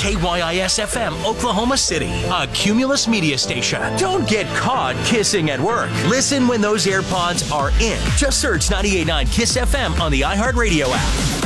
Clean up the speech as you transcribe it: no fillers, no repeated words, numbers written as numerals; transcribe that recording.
KYIS-FM, Oklahoma City, a Cumulus media station. Don't get caught kissing at work. Listen when those AirPods are in. Just search 98.9 KISS FM on the iHeartRadio app.